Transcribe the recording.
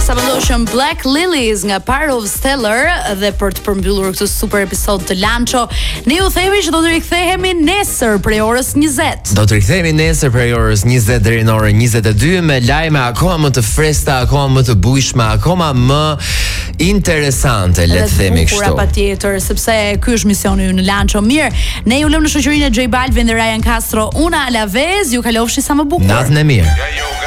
Sabandoshëm Black Lilies nga Part of Stellar dhe për të përmbyllur këtë super episod të Lancho, ne ju themi që do të rikthehemi nesër prej orës 20. Do të rikthehemi nesër prej orës 20 deri në orën 22 me lajme akoma më të freskëta, akoma më të bujshme, akoma më interesante, le të themi kështu. Patjetër, sepse ky është misioni ynë në Lancho. Mirë, ne ju lëmë në shoqërinë e J Balvin dhe Ryan Castro, Una Alavez, ju kalofshi sa më bukur. Natën e mirë.